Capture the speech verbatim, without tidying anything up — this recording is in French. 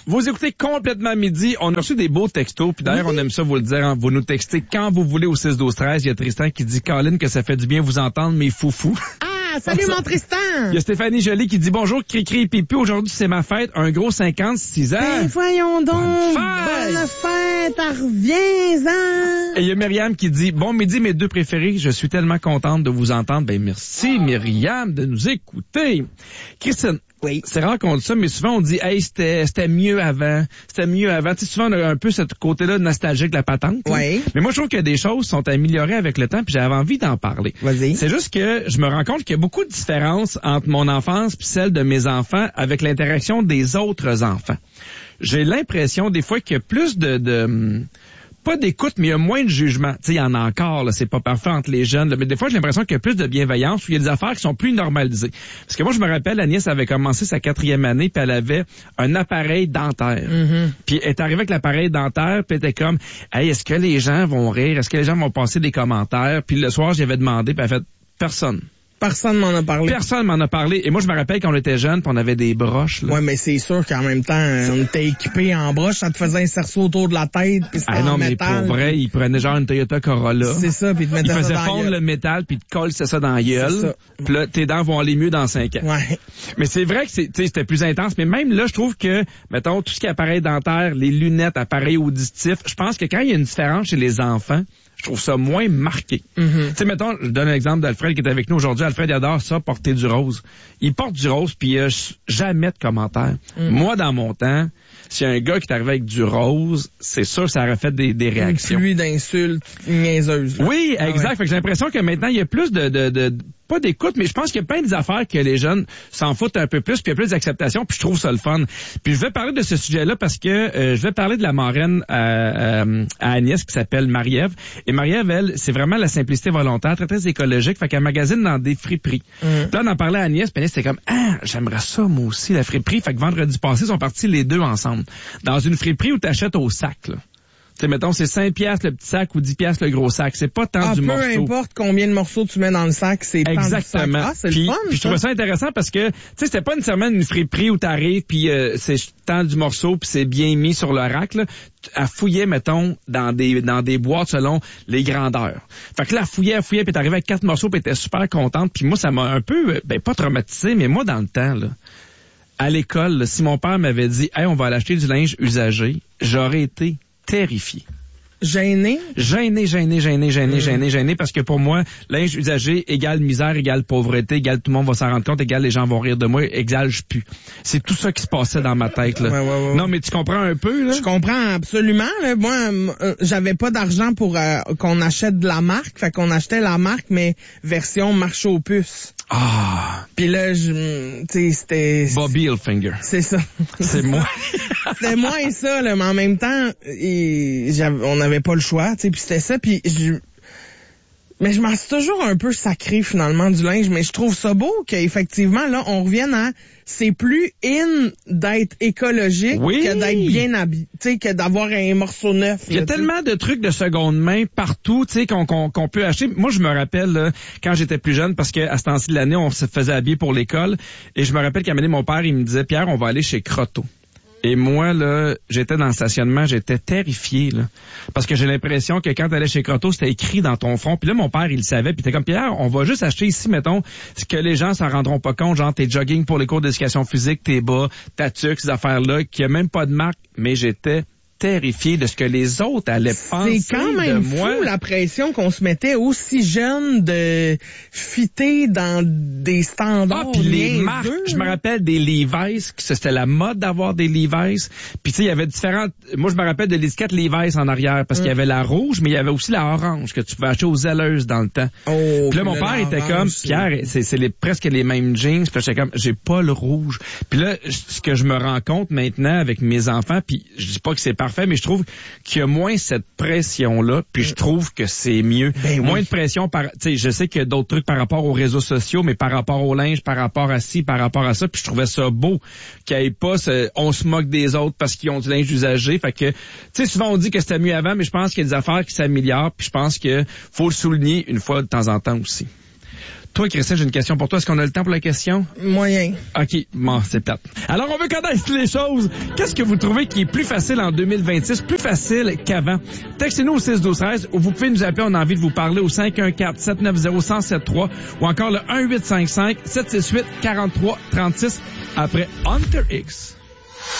Vous écoutez Complètement Midi. On a reçu des beaux textos. Puis d'ailleurs, oui. on aime ça vous le dire. Hein, vous nous textez quand vous voulez au six douze treize. Il y a Tristan qui dit, Colin, que ça fait du bien vous entendre, mes foufous. Ah, salut mon Tristan! Il y a Stéphanie Joly qui dit, bonjour, Cricri et Pipi. Aujourd'hui, c'est ma fête. Un gros cinquante-six ans. Ben voyons donc. Bonne fête! Bonne fête! Reviens-en! Et il y a Myriam qui dit, bon midi, mes deux préférés. Je suis tellement contente de vous entendre. Ben merci, oh. Myriam, de nous écouter. Christine. Oui. C'est rare qu'on dit ça, mais souvent on dit, hey, c'était, c'était mieux avant. C'était mieux avant. Tu sais, souvent on a un peu ce côté-là nostalgique de la patente. Oui. Mais moi, je trouve que des choses sont améliorées avec le temps, puis j'avais envie d'en parler. Vas-y. C'est juste que je me rends compte qu'il y a beaucoup de différences entre mon enfance puis celle de mes enfants avec l'interaction des autres enfants. J'ai l'impression, des fois, qu'il y a plus de... de pas d'écoute, mais il y a moins de jugement. Tu sais, il y en a encore, là, c'est pas parfait entre les jeunes, là, mais des fois, j'ai l'impression qu'il y a plus de bienveillance, où il y a des affaires qui sont plus normalisées. Parce que moi, je me rappelle, Agnès avait commencé sa quatrième année, puis elle avait un appareil dentaire. Mm-hmm. Puis elle est arrivée avec l'appareil dentaire, puis elle était comme, hey, est-ce que les gens vont rire? Est-ce que les gens vont passer des commentaires? Puis le soir, j'avais demandé, puis elle a fait, personne. Personne m'en a parlé. Personne m'en a parlé. Et moi, je me rappelle quand on était jeunes, puis on avait des broches. Là. Ouais, mais c'est sûr qu'en même temps, on était équipés en broches, ça te faisait un cerceau autour de la tête, puis c'était ah non, en mais métal. pour vrai, ils prenaient genre une Toyota Corolla. C'est ça, puis ils te mettaient ça dans la gueule. Ils faisaient fondre le métal, puis ils te collent ça dans la gueule. Puis là, tes dents vont aller mieux dans cinq ans. Ouais. Mais c'est vrai que c'est, c'était plus intense. Mais même là, je trouve que, mettons, tout ce qui est appareil dentaire, les lunettes, appareil auditif, je pense que quand il y a une différence chez les enfants, je trouve ça moins marqué. Mm-hmm. Tu sais, mettons, je donne l'exemple d'Alfred qui est avec nous aujourd'hui. Alfred, il adore ça, porter du rose. Il porte du rose, puis il a jamais de commentaires. Mm-hmm. Moi, dans mon temps, s'il y a un gars qui est arrivé avec du rose, c'est sûr que ça aurait fait des, des réactions. Une pluie d'insultes niaiseuses. Là. Oui, exact. Ah ouais. Fait que j'ai l'impression que maintenant, il y a plus de... de, de pas d'écoute, mais je pense qu'il y a plein d'affaires que les jeunes s'en foutent un peu plus, puis il y a plus d'acceptation, puis je trouve ça le fun. Puis je vais parler de ce sujet-là parce que euh, je vais parler de la marraine à, à, à Agnès qui s'appelle Marie-Ève. Et Marie-Ève, elle, c'est vraiment la simplicité volontaire, très, très écologique, fait qu'elle magasine dans des friperies. Mm. Puis là, on en parlait à Agnès, puis Agnès, c'était comme, ah, j'aimerais ça, moi aussi, la friperie. Fait que vendredi passé, ils sont partis les deux ensemble. Dans une friperie où t'achètes au sac, là. Tu sais, mettons, c'est cinq piastres le petit sac ou dix piastres le gros sac. C'est pas tant ah, du peu morceau. Peu importe combien de morceaux tu mets dans le sac, c'est tant du sac. Exactement. Ah, c'est puis, le fun, puis je trouvais ça intéressant parce que, tu sais, c'était pas nécessairement une friperie où t'arrives puis euh, c'est tant du morceau puis c'est bien mis sur le rack, là. Elle fouillait, mettons, dans des dans des boîtes selon les grandeurs. Fait que là, elle fouillait, elle fouillait, puis t'arrivais avec quatre morceaux puis elle était super contente. Puis moi, ça m'a un peu, ben pas traumatisé, mais moi, dans le temps, là, à l'école, là, si mon père m'avait dit, hey, on va aller acheter du linge usagé, j'aurais été terrifié. Gêné? Gêné, gêné, gêné, gêné, mmh. gêné, gêné, parce que pour moi, linge usagé égale misère, égale pauvreté, égale tout le monde va s'en rendre compte, égale les gens vont rire de moi, égale je pue. C'est tout ça qui se passait dans ma tête, là. Ouais, ouais, ouais. Non, mais tu comprends un peu, là? Je comprends absolument, là. Moi, euh, j'avais pas d'argent pour euh, qu'on achète de la marque, fait qu'on achetait la marque, mais version marché aux puces. Ah! Puis là, je, tu sais, c'était... Bobby Hilfiger. C'est ça. C'est moi. C'était moins ça, là, mais en même temps, et, on n'avait pas le choix, tu sais, puis c'était ça, puis je... Mais je m'en suis toujours un peu sacré, finalement, du linge, mais je trouve ça beau qu'effectivement, là, on revienne à... C'est plus in d'être écologique oui. que d'être bien habillé, tu sais, que d'avoir un morceau neuf. Il y a là, tellement de trucs de seconde main partout, tu sais, qu'on, qu'on, qu'on peut acheter. Moi, je me rappelle, là, quand j'étais plus jeune, parce qu'à ce temps-ci de l'année, on se faisait habiller pour l'école, et je me rappelle qu'à un moment donné, mon père, il me disait, Pierre, on va aller chez Croteau. Et moi, là, j'étais dans le stationnement, j'étais terrifié, là. Parce que j'ai l'impression que quand t'allais chez Croteau, c'était écrit dans ton front. Puis là, mon père, il le savait. Puis il était comme, Pierre, on va juste acheter ici, mettons, ce que les gens s'en rendront pas compte. Genre, tes jogging pour les cours d'éducation physique, tes bas, ta tuque, ces affaires-là, qui a même pas de marque. Mais j'étais terrifié de ce que les autres allaient penser C'est quand même de moi. fou la pression qu'on se mettait aussi jeune de fitter dans des standards. Ah, puis les deux, marques, je me rappelle des Levi's, que c'était la mode d'avoir des Levi's. Puis tu sais, il y avait différentes... Moi, je me rappelle de l'étiquette Levi's en arrière, parce mm. qu'il y avait la rouge, mais il y avait aussi la orange, que tu pouvais acheter aux Zelleuses dans le temps. Oh, puis là, mon père était comme, Pierre, c'est, c'est les, presque les mêmes jeans. Puis là, j'étais comme, j'ai pas le rouge. Puis là, ce que je me rends compte maintenant avec mes enfants, puis je dis pas que c'est parfait, mais je trouve qu'il y a moins cette pression-là, puis je trouve que c'est mieux. Ben moins oui. de pression par, tu sais, je sais qu'il y a d'autres trucs par rapport aux réseaux sociaux, mais par rapport au linge, par rapport à ci, par rapport à ça, puis je trouvais ça beau qu'il n'y ait pas ce, on se moque des autres parce qu'ils ont du linge usagé. Fait que, tu sais, souvent on dit que c'était mieux avant, mais je pense qu'il y a des affaires qui s'améliorent, puis je pense que faut le souligner une fois de temps en temps aussi. Toi, Christian, j'ai une question pour toi. Est-ce qu'on a le temps pour la question? Moyen. OK, bon, c'est plate. Alors, on veut connaître les choses. Qu'est-ce que vous trouvez qui est plus facile en deux mille vingt-six, plus facile qu'avant? Textez-nous au six douze treize ou vous pouvez nous appeler, on a envie de vous parler au cinq un quatre, sept neuf zéro, un zéro sept trois ou encore le un huit cinq cinq, sept six huit, quatre trois trois six après Hunter X.